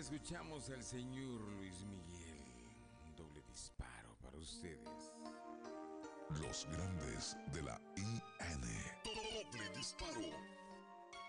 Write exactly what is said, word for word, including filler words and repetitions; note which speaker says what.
Speaker 1: escuchamos al señor Luis Miguel. Un doble disparo para ustedes.
Speaker 2: Los grandes de la I N. Doble disparo.